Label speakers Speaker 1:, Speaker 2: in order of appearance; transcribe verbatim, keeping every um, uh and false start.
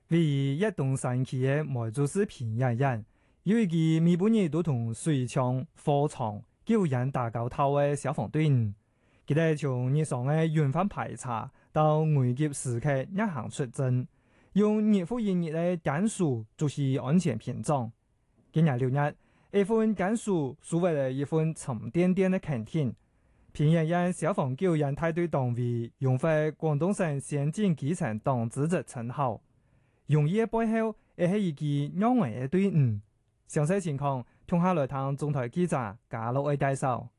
Speaker 1: 為一棟神奇嘅梅祖斯平人人，因為佢每半年都同水槍、火槍、救人打交道嘅消防隊伍，佢哋從日常嘅遠方排查到危急時刻一行出征，用日復一日嘅堅守就是安全屏障。今日六日，一份堅守所謂嘅一份沉甸甸嘅肯定，平人人消防救人大隊黨委榮獲廣東省先進基層黨資質稱號。容易嘅背後，亦係一支讓人嘅隊伍。詳細情況，聽下來聽中台記者加樂嘅介紹。